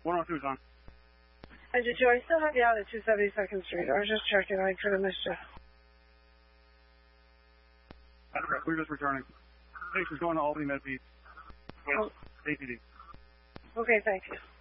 102 is on. And did I still have you out at 272nd Street? I was just checking. I could have missed you. That's correct. We're just returning. Station's going to Albany Med Beach. Oh. APD. Okay, thank you.